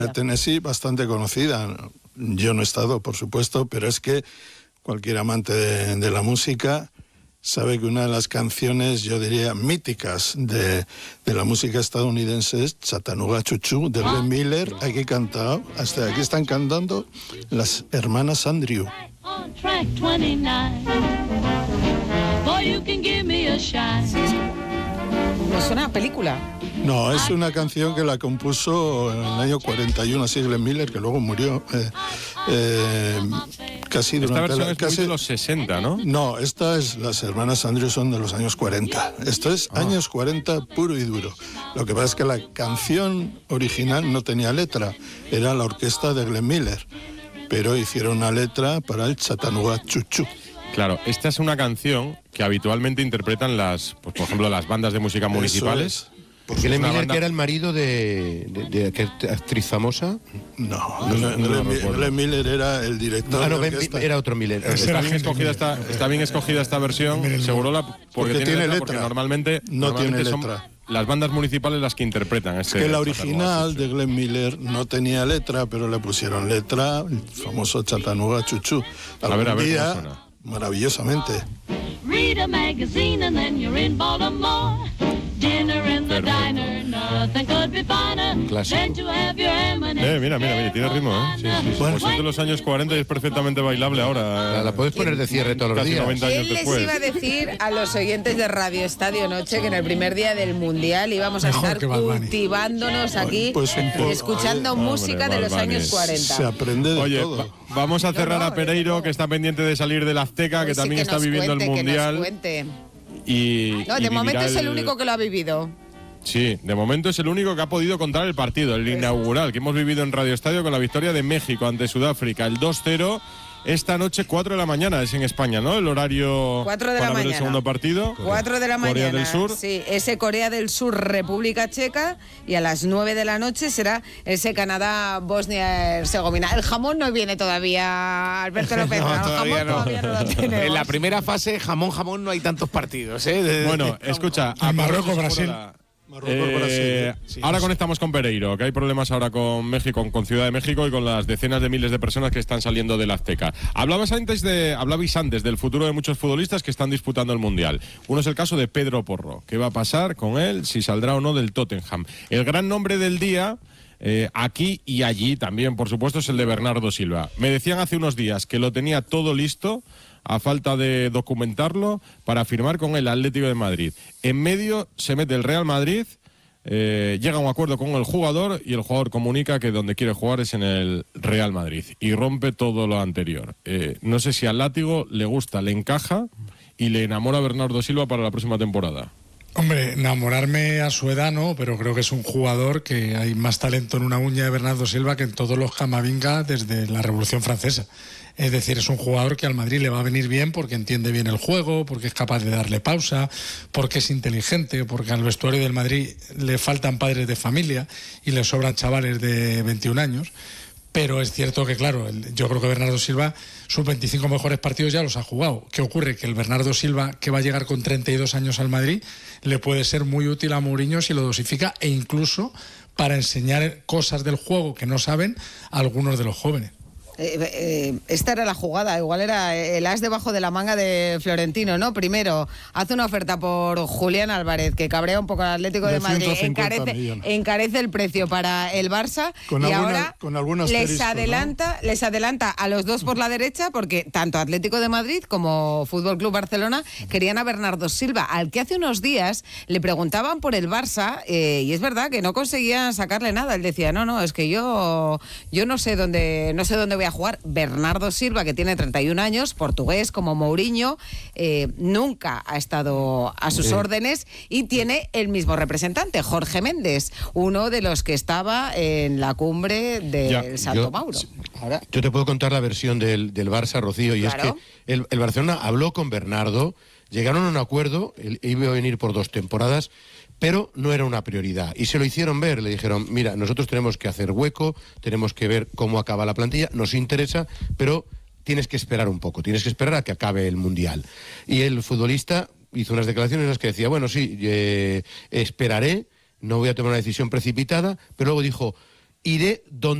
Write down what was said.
Tennessee, bastante conocida. Yo no he estado, por supuesto, pero es que cualquier amante de la música sabe que una de las canciones, yo diría, míticas de la música estadounidense es Chattanooga Choo Choo, de Glenn Miller. Aquí cantado, hasta aquí están cantando las hermanas Andrew. ¿No es una película? No, es una canción que la compuso en el año 41, así Glenn Miller, que luego murió casi durante... Esta versión es de los 60, ¿no? No, esta es las hermanas Andrew, son de los años 40. Esto es años 40 puro y duro. Lo que pasa es que la canción original no tenía letra, era la orquesta de Glenn Miller, pero hicieron una letra para el Chattanooga Choo Choo. Claro, esta es una canción que habitualmente interpretan pues, por ejemplo, las bandas de música municipales. ¿Porque Glenn Miller, que era el marido de aquella actriz famosa? No, Glenn Miller era el director. Era otro Miller. Está bien escogida esta versión, seguro porque tiene letra. Porque normalmente tiene son letra. Las bandas municipales las que interpretan. Es que la original de Glenn Miller no tenía letra, pero le pusieron letra, el famoso Chattanooga Choo Choo. A ver cómo suena. Maravillosamente. Read a magazine and then you're in Baltimore. Dinner in the diner, nothing could be finer than to have your M&M's. Mira, tiene ritmo, ¿eh? Sí. Bueno, pues es de los años 40 y es perfectamente bailable ahora. La puedes poner de cierre todos los días. 90 años ¿Quién les iba a decir a los oyentes de Radio Estadio Noche que en el primer día del Mundial íbamos a estar cultivándonos aquí, escuchando música de los años 40? Se aprende de todo. Vamos a cerrar a Pereiro, que está pendiente de salir del Azteca, que también está viviendo el Mundial. De momento es el único que lo ha vivido. Sí, de momento es el único que ha podido contar el partido, el inaugural, que hemos vivido en Radio Estadio con la victoria de México ante Sudáfrica, el 2-0. Esta noche, 4 de la mañana, es en España, ¿no? El horario 4 de para la ver mañana. el segundo partido. 4 de la mañana. Corea del Sur. Sí, ese Corea del Sur, República Checa. Y a las 9 de la noche será ese Canadá, Bosnia-Herzegovina. El jamón no viene todavía, Alberto López. Todavía no lo tenemos. En la primera fase, jamón, no hay tantos partidos, ¿eh? Bueno, escucha. Marruecos-Brasil. Ahora conectamos con Pereiro, que hay problemas ahora con México, con Ciudad de México y con las decenas de miles de personas que están saliendo del Azteca. Hablabais antes del futuro de muchos futbolistas que están disputando el Mundial. Uno es el caso de Pedro Porro. ¿Qué va a pasar con él? Si saldrá o no del Tottenham. El gran nombre del día, aquí y allí también, por supuesto, es el de Bernardo Silva. Me decían hace unos días que lo tenía todo listo, a falta de documentarlo, para firmar con el Atlético de Madrid. En medio se mete el Real Madrid, llega a un acuerdo con el jugador y el jugador comunica que donde quiere jugar es en el Real Madrid y rompe todo lo anterior. No sé si al látigo le gusta, le encaja y le enamora a Bernardo Silva para la próxima temporada. Hombre, enamorarme a su edad no, pero creo que es un jugador que hay más talento en una uña de Bernardo Silva que en todos los Camavinga desde la Revolución Francesa. Es decir, es un jugador que al Madrid le va a venir bien porque entiende bien el juego, porque es capaz de darle pausa, porque es inteligente, porque al vestuario del Madrid le faltan padres de familia y le sobran chavales de 21 años. Pero es cierto que, claro, yo creo que Bernardo Silva, sus 25 mejores partidos ya los ha jugado. ¿Qué ocurre? Que el Bernardo Silva, que va a llegar con 32 años al Madrid, le puede ser muy útil a Mourinho si lo dosifica e incluso para enseñar cosas del juego que no saben a algunos de los jóvenes. Esta era la jugada, igual era el as debajo de la manga de Florentino, ¿no? Primero, hace una oferta por Julián Álvarez, que cabrea un poco al Atlético de Madrid, encarece el precio para el Barça y ahora les adelanta a los dos por la derecha, porque tanto Atlético de Madrid como Fútbol Club Barcelona querían a Bernardo Silva, al que hace unos días le preguntaban por el Barça, y es verdad que no conseguían sacarle nada. Él decía, no, es que yo no sé dónde voy a jugar. Bernardo Silva, que tiene 31 años, portugués como Mourinho, nunca ha estado a sus órdenes y tiene el mismo representante, Jorge Méndez, uno de los que estaba en la cumbre del Salto Mauro. Yo te puedo contar la versión del Barça, Rocío, y claro. Es que el Barcelona habló con Bernardo, llegaron a un acuerdo, él iba a venir por 2 temporadas, pero no era una prioridad. Y se lo hicieron ver, le dijeron, mira, nosotros tenemos que hacer hueco, tenemos que ver cómo acaba la plantilla, nos interesa, pero tienes que esperar un poco, tienes que esperar a que acabe el Mundial. Y el futbolista hizo unas declaraciones en las que decía, bueno, sí, esperaré, no voy a tomar una decisión precipitada, pero luego dijo, iré donde